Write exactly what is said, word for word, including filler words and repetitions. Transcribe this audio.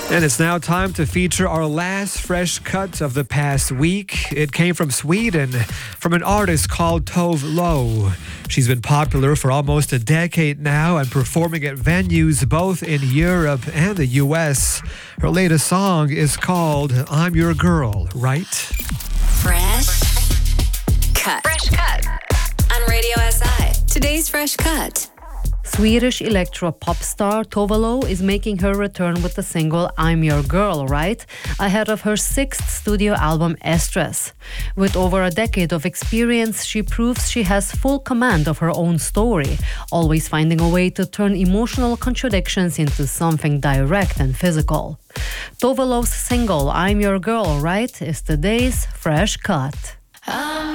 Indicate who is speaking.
Speaker 1: And it's now time to feature our last fresh cut of the past week. It came from Sweden, from an artist called Tove Lo. She's been popular for almost a decade now and performing at venues both in Europe and the U S. Her latest song is called I'm Your Girl, Right?
Speaker 2: Fresh Cut. Fresh Cut on Radio S I. Today's Fresh Cut.
Speaker 3: Swedish electro pop star Tove Lo is making her return with the single I'm Your Girl, Right? ahead of her sixth studio album Estress. With over a decade of experience, she proves she has full command of her own story, always finding a way to turn emotional contradictions into something direct and physical. Tove Lo's single I'm Your Girl, Right? is today's Fresh Cut.
Speaker 2: I'm